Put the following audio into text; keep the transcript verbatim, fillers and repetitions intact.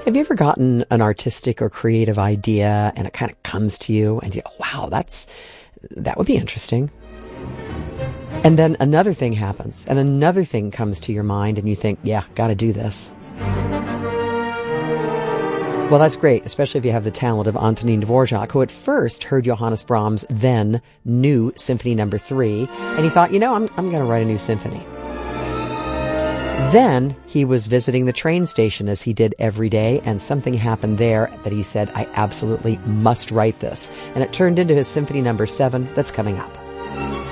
Have you ever gotten an artistic or creative idea and it kind of comes to you and you go, wow, that's, that would be interesting. And then another thing happens and another thing comes to your mind and you think, yeah, got to do this. Well, that's great, especially if you have the talent of Antonin Dvorak, who at first heard Johannes Brahms' then new Symphony Number Three, and he thought, you know, I'm, I'm going to write a new symphony. Then he was visiting the train station as he did every day, and something happened there that he said, I absolutely must write this. And it turned into his Symphony Number Seven that's coming up.